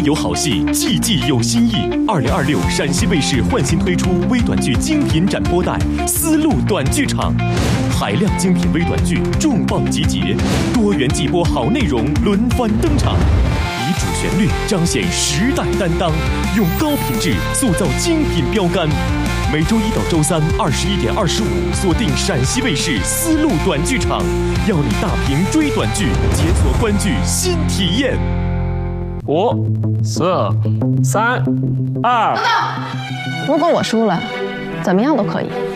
有好戏，季季有新意。2026陕西卫视焕新推出微短剧精品展播带《丝路短剧场》，海量精品微短剧重磅集结，多元季播好内容轮番登场，以主旋律彰显时代担当，用高品质塑造精品标杆。每周一到周三21点25，锁定陕西卫视丝路短剧场，要你大屏追短剧，解锁观剧新体验。 5、4、3、2。 如果我输了，怎么样都可以。